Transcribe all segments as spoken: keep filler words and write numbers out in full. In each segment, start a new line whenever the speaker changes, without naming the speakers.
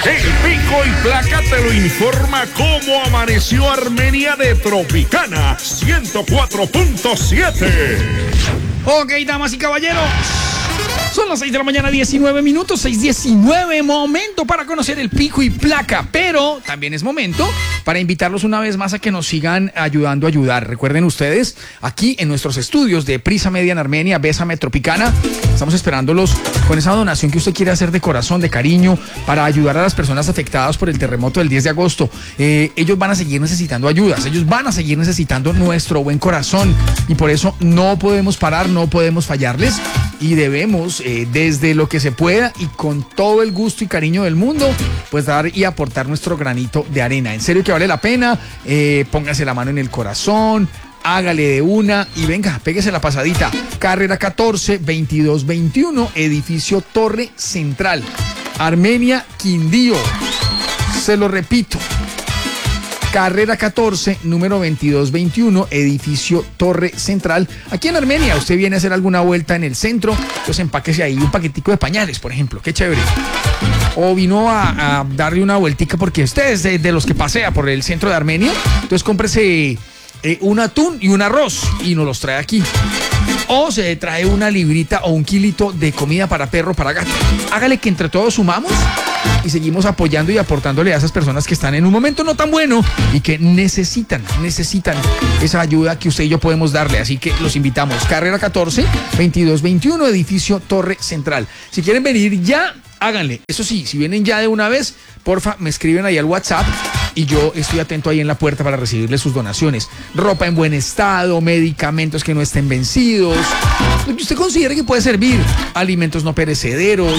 El Pico y Placa te lo informa cómo amaneció Armenia de Tropicana ciento cuatro punto siete.
Ok, damas y caballeros. Son las seis de la mañana, diecinueve minutos, seis diecinueve, momento para conocer el Pico y Placa, pero también es momento para invitarlos una vez más a que nos sigan ayudando a ayudar. Recuerden ustedes, aquí en nuestros estudios de Prisa Media en Armenia, Bésame Tropicana, estamos esperándolos con esa donación que usted quiere hacer de corazón, de cariño, para ayudar a las personas afectadas por el terremoto del diez de agosto. Eh, ellos van a seguir necesitando ayudas, ellos van a seguir necesitando nuestro buen corazón y por eso no podemos parar, no podemos fallarles y debemos Eh, desde lo que se pueda y con todo el gusto y cariño del mundo, pues dar y aportar nuestro granito de arena. En serio que vale la pena, eh, póngase la mano en el corazón, hágale de una y venga, péguese la pasadita. Carrera catorce, veintidós veintiuno, edificio Torre Central, Armenia, Quindío. Se lo repito. Carrera catorce, número veintidós veintiuno, edificio Torre Central, aquí en Armenia. Usted viene a hacer alguna vuelta en el centro, pues empáquese ahí un paquetico de pañales, por ejemplo, qué chévere. O vino a, a darle una vueltica porque usted es de, de los que pasea por el centro de Armenia, entonces cómprese eh, un atún y un arroz y nos los trae aquí. O se trae una librita o un kilito de comida para perro, para gato. Hágale que entre todos sumamos y seguimos apoyando y aportándole a esas personas que están en un momento no tan bueno y que necesitan, necesitan esa ayuda que usted y yo podemos darle. Así que los invitamos. Carrera catorce, veintidós veintiuno, edificio Torre Central. Si quieren venir ya, háganle. Eso sí, si vienen ya de una vez, porfa, me escriben ahí al WhatsApp y yo estoy atento ahí en la puerta para recibirles sus donaciones. Ropa en buen estado, medicamentos que no estén vencidos, lo que usted considere que puede servir, alimentos no perecederos.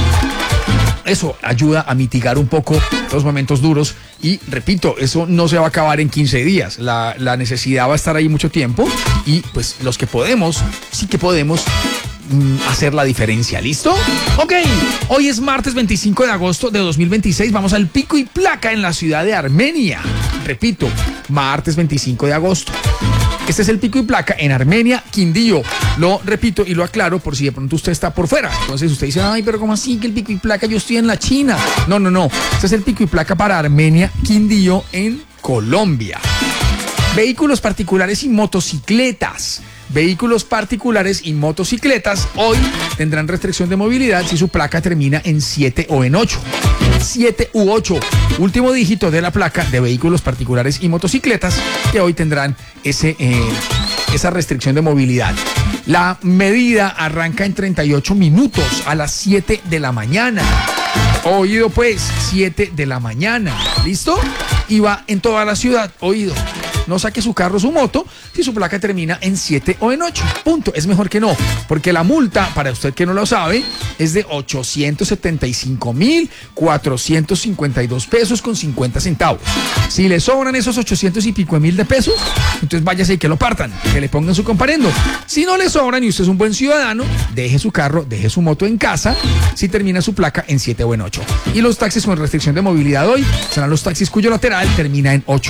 Eso ayuda a mitigar un poco los momentos duros y, repito, eso no se va a acabar en quince días. La, la necesidad va a estar ahí mucho tiempo y pues los que podemos, sí que podemos mm, hacer la diferencia. ¿Listo? Ok, hoy es martes veinticinco de agosto de dos mil veintiséis. Vamos al Pico y Placa en la ciudad de Armenia. Repito, martes veinticinco de agosto. Este es el Pico y Placa en Armenia, Quindío. Lo repito y lo aclaro por si de pronto usted está por fuera. Entonces usted dice, ay, pero ¿cómo así que el Pico y Placa? Yo estoy en la China. No, no, no. Este es el Pico y Placa para Armenia, Quindío en Colombia. Vehículos particulares y motocicletas. Vehículos particulares y motocicletas hoy tendrán restricción de movilidad si su placa termina en siete o en ocho. siete u ocho, último dígito de la placa de vehículos particulares y motocicletas que hoy tendrán ese, eh, esa restricción de movilidad. La medida arranca en treinta y ocho minutos a las siete de la mañana. Oído pues, siete de la mañana. ¿Listo? Y va en toda la ciudad. Oído. No saque su carro o su moto si su placa termina en siete o en ocho. Punto. Es mejor que no, porque la multa, para usted que no lo sabe, es de ochocientos setenta y cinco mil cuatrocientos cincuenta y dos pesos con cincuenta centavos. Si le sobran esos ochocientos y pico mil de pesos, entonces váyase y que lo partan, que le pongan su comparendo. Si no le sobran y usted es un buen ciudadano, deje su carro, deje su moto en casa si termina su placa en siete o en ocho. Y los taxis con restricción de movilidad hoy serán los taxis cuyo lateral termina en ocho.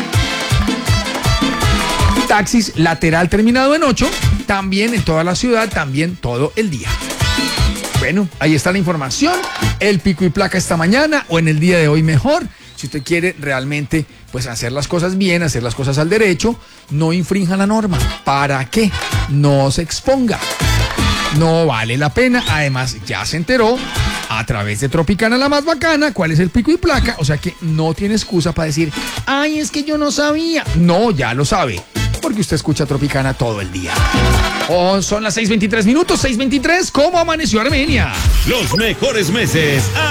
Taxis lateral terminado en ocho, también en toda la ciudad, también todo el día. Bueno, ahí está la información. El Pico y Placa esta mañana o en el día de hoy mejor. Si usted quiere realmente pues hacer las cosas bien, hacer las cosas al derecho, no infrinja la norma. ¿Para qué? No se exponga. No vale la pena. Además, ya se enteró a través de Tropicana la más bacana cuál es el Pico y Placa. O sea que no tiene excusa para decir, ay, es que yo no sabía. No, ya lo sabe, porque usted escucha Tropicana todo el día. Oh, son las seis veintitrés minutos, seis veintitrés. ¿Cómo amaneció Armenia?
Los mejores meses